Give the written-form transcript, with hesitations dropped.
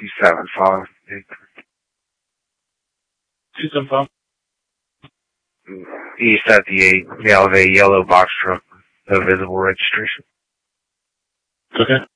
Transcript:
275. 275? East at the 8. Yeah, the yellow box truck. The visible registration. Okay.